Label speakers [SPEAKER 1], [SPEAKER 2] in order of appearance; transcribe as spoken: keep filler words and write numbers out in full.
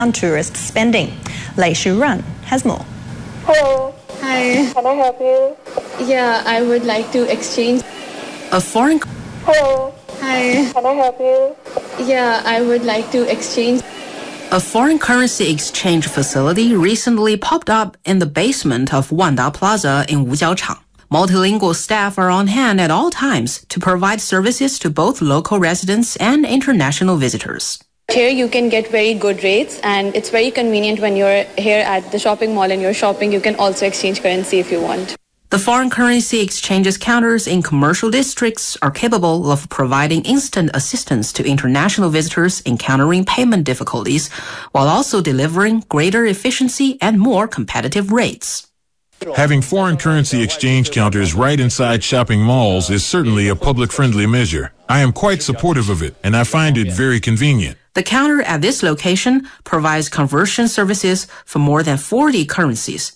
[SPEAKER 1] on tourist spending. Lei Shu-ren has more.
[SPEAKER 2] Hello.
[SPEAKER 3] Hi.
[SPEAKER 2] Can I help you?
[SPEAKER 3] Yeah, I would like to exchange.
[SPEAKER 4] A foreign.
[SPEAKER 2] Hello.
[SPEAKER 3] Hi.
[SPEAKER 2] Can I help you?
[SPEAKER 3] Yeah, I would like to exchange.
[SPEAKER 4] A foreign currency exchange facility recently popped up in the basement of Wanda Plaza in Wujiaochang. Multilingual staff are on hand at all times to provide services to both local residents and international visitors.
[SPEAKER 3] Here you can get very good rates, and it's very convenient when you're here at the shopping mall and you're shopping. You can also exchange currency if you want.
[SPEAKER 4] The foreign currency exchanges counters in commercial districts are capable of providing instant assistance to international visitors encountering payment difficulties, while also delivering greater efficiency and more competitive rates.
[SPEAKER 5] Having foreign currency exchange counters right inside shopping malls is certainly a public-friendly measure. I am quite supportive of it, and I find it very convenient.
[SPEAKER 4] The counter at this location provides conversion services for more than forty currencies,